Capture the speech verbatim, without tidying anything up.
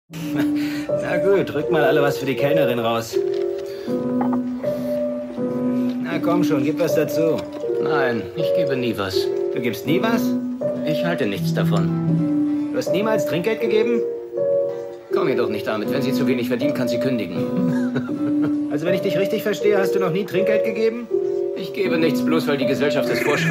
Na gut, rück mal alle was für die Kellnerin raus. Na komm schon, gib was dazu. Nein, ich gebe nie was. Du gibst nie was? Ich halte nichts davon. Du hast niemals Trinkgeld gegeben? Komm mir doch nicht damit. Wenn sie zu wenig verdient, kann sie kündigen. Also wenn ich dich richtig verstehe, hast du noch nie Trinkgeld gegeben? Ich gebe nichts, bloß weil die Gesellschaft es vorschreibt.